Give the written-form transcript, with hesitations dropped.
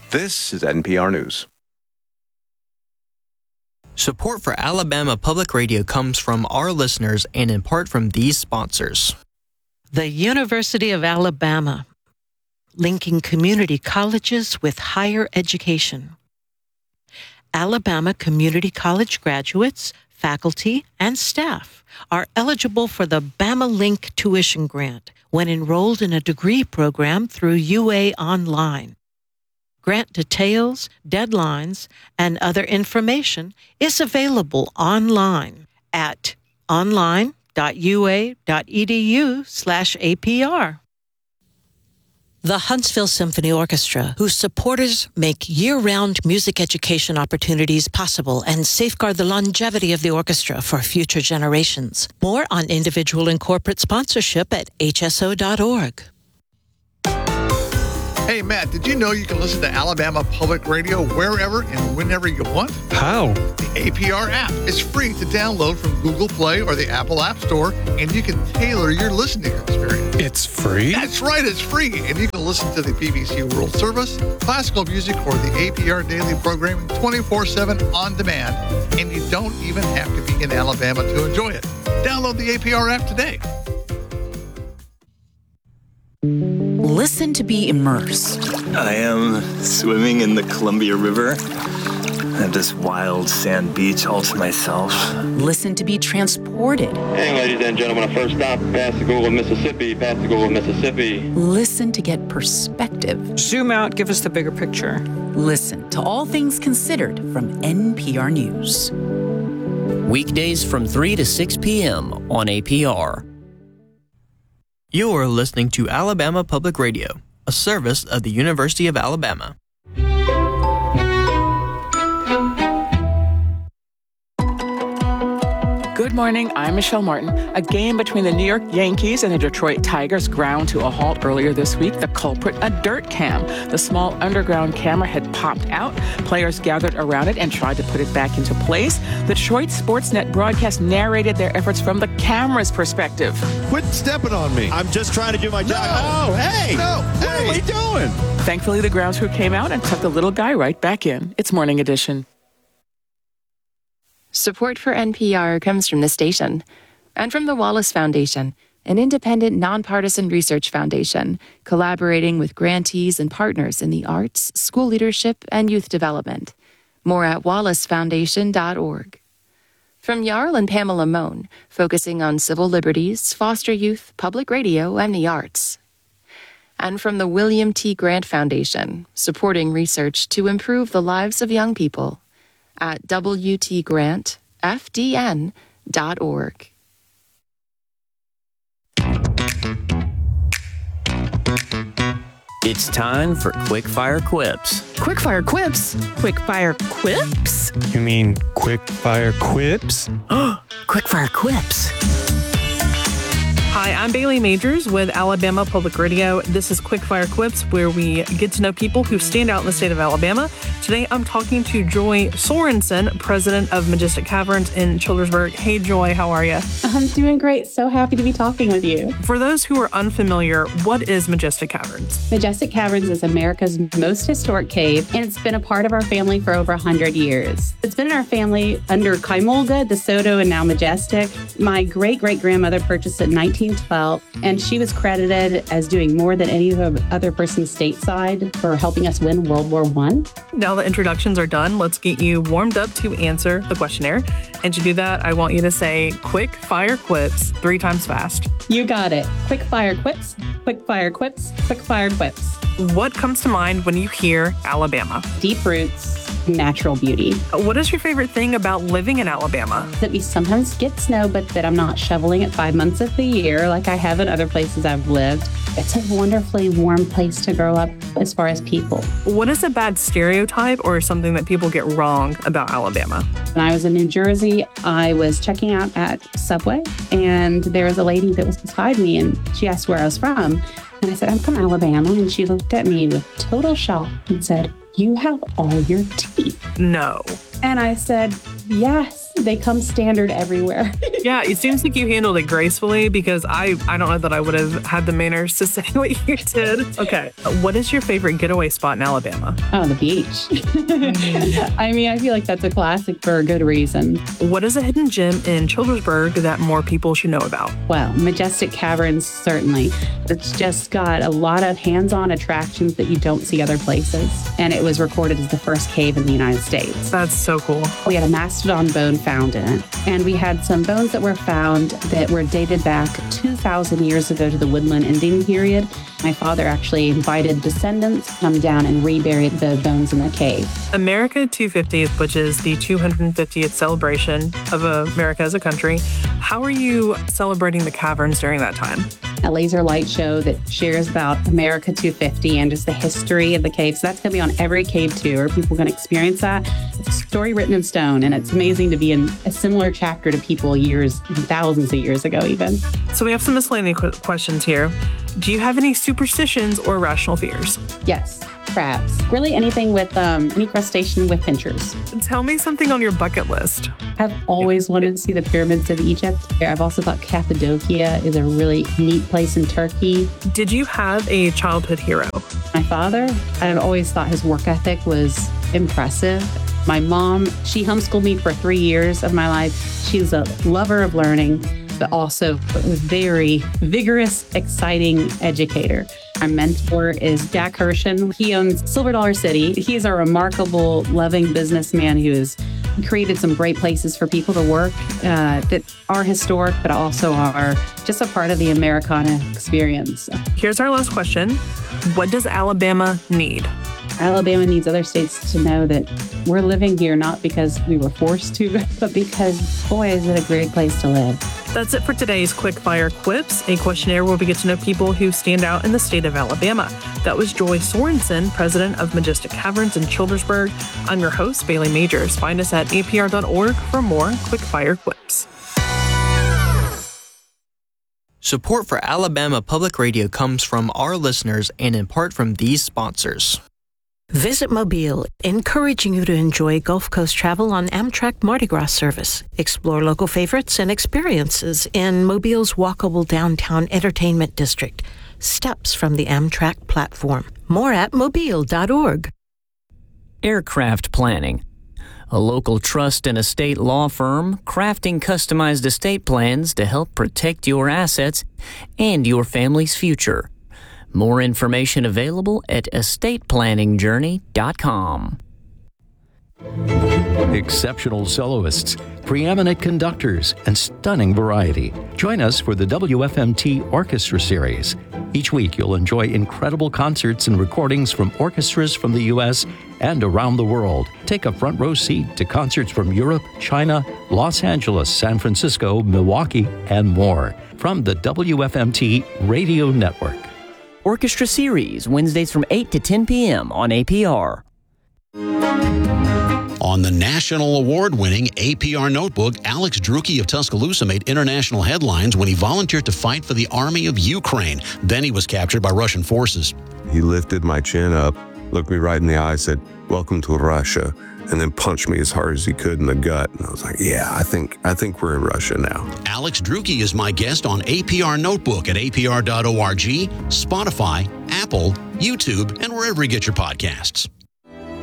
This is NPR News. Support for Alabama Public Radio comes from our listeners and in part from these sponsors. The University of Alabama, linking community colleges with higher education. Alabama Community College graduates, faculty, and staff are eligible for the Bama Link tuition grant when enrolled in a degree program through UA Online. Grant details, deadlines, and other information is available online at online.ua.edu/APR. The Huntsville Symphony Orchestra, whose supporters make year-round music education opportunities possible and safeguard the longevity of the orchestra for future generations. More on individual and corporate sponsorship at hso.org. Hey, Matt, did you know you can listen to Alabama Public Radio wherever and whenever you want? How? The APR app. It's free to download from Google Play or the Apple App Store, and you can tailor your listening experience. It's free? That's right, it's free. And you can listen to the BBC World Service, classical music, or the APR daily programming 24/7 on demand, and you don't even have to be in Alabama to enjoy it. Download the APR app today. Listen to be immersed. I am swimming in the Columbia River. I have this wild sand beach all to myself. Listen to be transported. Hey, ladies and gentlemen, first stop, Pascagoula, Mississippi, Pascagoula, Mississippi. Listen to get perspective. Zoom out, give us the bigger picture. Listen to All Things Considered from NPR News. Weekdays from 3 to 6 p.m. on APR. You're listening to Alabama Public Radio, a service of the University of Alabama. Good morning, I'm Michelle Martin. A game between the New York Yankees and the Detroit Tigers ground to a halt earlier this week. The culprit, a dirt cam. The small underground camera had popped out. Players gathered around it and tried to put it back into place. The Detroit Sportsnet broadcast narrated their efforts from the camera's perspective. Quit stepping on me. I'm just trying to do my job. No. Oh, hey! No! What are we doing? Thankfully, the grounds crew came out and took the little guy right back in. It's Morning Edition. Support for NPR comes from the station and from the Wallace Foundation, an independent, nonpartisan research foundation collaborating with grantees and partners in the arts, school leadership, and youth development. More at wallacefoundation.org. From Jarl and Pamela Mohn, focusing on civil liberties, foster youth, public radio, and the arts. And from the William T. Grant Foundation, supporting research to improve the lives of young people. At WTGrantFDN.org. It's time for Quickfire Quips. Quickfire Quips? Quickfire Quips? You mean quick-fire quips? Quickfire Quips. Hi, I'm Bailey Majors with Alabama Public Radio. This is Quickfire Quips, where we get to know people who stand out in the state of Alabama. Today, I'm talking to Joy Sorensen, president of Majestic Caverns in Childersburg. Hey, Joy, how are you? I'm doing great. So happy to be talking with you. For those who are unfamiliar, what is Majestic Caverns? Majestic Caverns is America's most historic cave, and it's been a part of our family for over 100 years. It's been in our family under Kaimolga, DeSoto, and now Majestic. My great-great-grandmother purchased it in 1912, and she was credited as doing more than any other person stateside for helping us win World War I. Now the introductions are done, let's get you warmed up to answer the questionnaire. And to do that, I want you to say quick fire quips 3 times fast. You got it. Quick fire quips, quick fire quips, quick fire quips. What comes to mind when you hear Alabama? Deep roots, natural beauty. What is your favorite thing about living in Alabama? That we sometimes get snow, but that I'm not shoveling it 5 months of the year like I have in other places I've lived. It's a wonderfully warm place to grow up as far as people. What is a bad stereotype or something that people get wrong about Alabama? When I was in New Jersey, I was checking out at Subway, and there was a lady that was beside me, and she asked where I was from. And I said, I'm from Alabama. And she looked at me with total shock and said, you have all your teeth. No. And I said, yes. They come standard everywhere. Yeah, it seems like you handled it gracefully because I don't know that I would have had the manners to say what you did. Okay, what is your favorite getaway spot in Alabama? Oh, the beach. I mean, I feel like that's a classic for a good reason. What is a hidden gem in Childersburg that more people should know about? Well, Majestic Caverns, certainly. It's just got a lot of hands-on attractions that you don't see other places. And it was recorded as the first cave in the United States. That's so cool. We had a mastodon bone found in it. And we had some bones that were found that were dated back 2,000 years ago to the Woodland Indian period. My father actually invited descendants to come down and reburied the bones in the cave. America 250th, which is the 250th celebration of America as a country. How are you celebrating the caverns during that time? A laser light show that shares about America 250 and just the history of the caves. So that's going to be on every cave tour. People can experience that. It's a story written in stone, and it's amazing to be in a similar chapter to people years, thousands of years ago even. So we have some miscellaneous questions here. Do you have any superstitions or irrational fears? Yes. Crabs. Really anything with any crustacean with pinchers. Tell me something on your bucket list. I've always wanted to see the pyramids of Egypt. I've also thought Cappadocia is a really neat place in Turkey. Did you have a childhood hero? My father, I've always thought his work ethic was impressive. My mom, she homeschooled me for 3 years of my life. She's a lover of learning, but also a very vigorous, exciting educator. Our mentor is Jack Hershon. He owns Silver Dollar City. He's a remarkable, loving businessman who has created some great places for people to work that are historic, but also are just a part of the Americana experience. Here's our last question. What does Alabama need? Alabama needs other states to know that we're living here not because we were forced to, but because, boy, is it a great place to live. That's it for today's Quick Fire Quips, a questionnaire where we get to know people who stand out in the state of Alabama. That was Joy Sorensen, president of Majestic Caverns in Childersburg. I'm your host, Bailey Majors. Find us at apr.org for more Quick Fire Quips. Support for Alabama Public Radio comes from our listeners and in part from these sponsors. Visit Mobile, encouraging you to enjoy Gulf Coast travel on Amtrak Mardi Gras service. Explore local favorites and experiences in Mobile's walkable downtown entertainment district. Steps from the Amtrak platform. More at mobile.org. Aircraft Planning, a local trust and estate law firm crafting customized estate plans to help protect your assets and your family's future. More information available at estateplanningjourney.com. Exceptional soloists, preeminent conductors, and stunning variety. Join us for the WFMT Orchestra Series. Each week, you'll enjoy incredible concerts and recordings from orchestras from the U.S. and around the world. Take a front row seat to concerts from Europe, China, Los Angeles, San Francisco, Milwaukee, and more. From the WFMT Radio Network. Orchestra Series, Wednesdays from 8 to 10 p.m. on APR. On the national award-winning APR notebook, Alex Drucke of Tuscaloosa made international headlines when he volunteered to fight for the army of Ukraine. Then he was captured by Russian forces. He lifted my chin up, looked me right in the eye, said, "Welcome to Russia," and then punched me as hard as he could in the gut. And I was like, yeah, I think we're in Russia now. Alex Drucke is my guest on APR Notebook at apr.org, Spotify, Apple, YouTube, and wherever you get your podcasts.